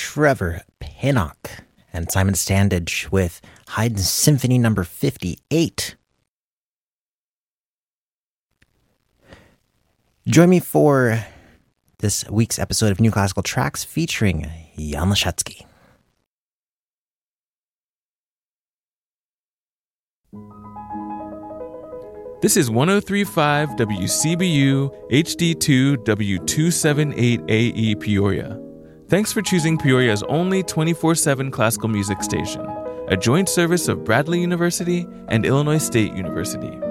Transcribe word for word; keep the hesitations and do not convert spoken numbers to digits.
Trevor Pinnock and Simon Standage with Haydn Symphony number fifty-eight. Join me for this week's episode of New Classical Tracks featuring Jan Leszecki. This is one oh three point five W C B U H D two W two seventy-eight A E Peoria. Thanks for choosing Peoria's only twenty-four seven classical music station, a joint service of Bradley University and Illinois State University.